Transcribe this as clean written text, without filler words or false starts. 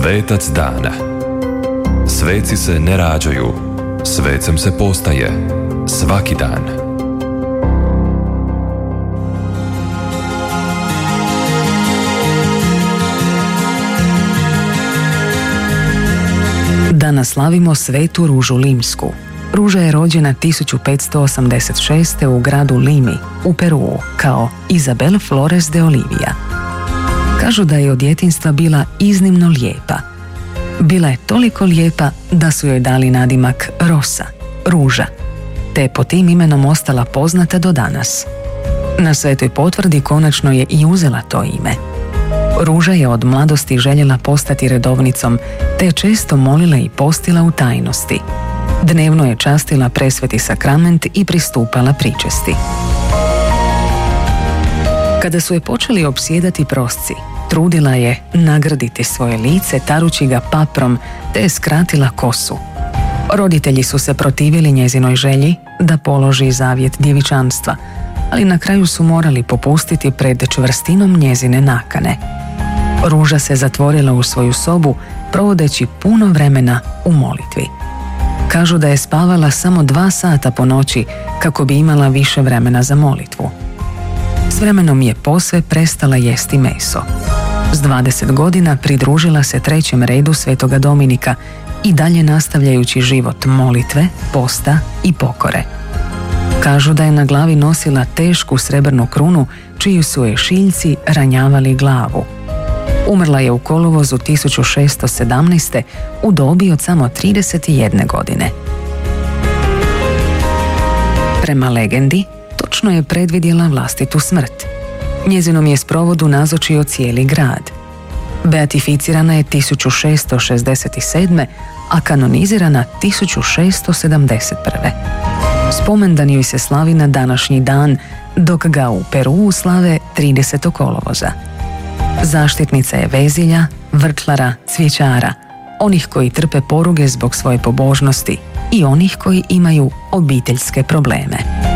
Svetac dana. Sveci se ne rađaju, svecem se postaje svaki dan. Danas slavimo svetu Ružu Limsku. Ruža je rođena 1586. u gradu Limi, u Peruu, kao Isabel Flores de Olivia. Kažu da je od djetinjstva bila iznimno lijepa. Bila je toliko lijepa da su joj dali nadimak Rosa, Ruža, te je po tim imenom ostala poznata do danas. Na Svetoj potvrdi konačno je i uzela to ime. Ruža je od mladosti željela postati redovnicom, te je često molila i postila u tajnosti. Dnevno je častila presveti sakrament i pristupala pričesti. Kada su je počeli opsjedati prosci, trudila je nagrditi svoje lice tarući ga paprom, te je skratila kosu. Roditelji su se protivili njezinoj želji da položi zavjet djevičanstva, ali na kraju su morali popustiti pred čvrstinom njezine nakane. Ruža se zatvorila u svoju sobu, provodeći puno vremena u molitvi. Kažu da je spavala samo 2 sata po noći kako bi imala više vremena za molitvu. S vremenom je posve prestala jesti meso. S 20 godina pridružila se 3. redu Svetoga Dominika i dalje nastavljajući život molitve, posta i pokore. Kažu da je na glavi nosila tešku srebrnu krunu čiji su je šiljci ranjavali glavu. Umrla je u kolovozu 1617. u dobi od samo 31 godine. Prema legendi, točno je predvidjela vlastitu smrt. Njezinom je sprovodu nazočio cijeli grad. Beatificirana je 1667. a kanonizirana 1671. Spomendan joj se slavi na današnji dan, dok ga u Peruu slave 30. kolovoza. Zaštitnica je vezilja, vrtlara, cvjećara, onih koji trpe poruge zbog svoje pobožnosti i onih koji imaju obiteljske probleme.